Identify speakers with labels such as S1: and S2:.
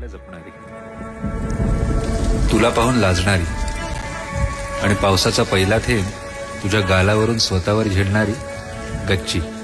S1: जपणारी, तुला पाहून लाजणारी आणि पावसाचा पहिला थेंब तुझ्या गालावरून स्वतःवर झेलणारी गच्ची.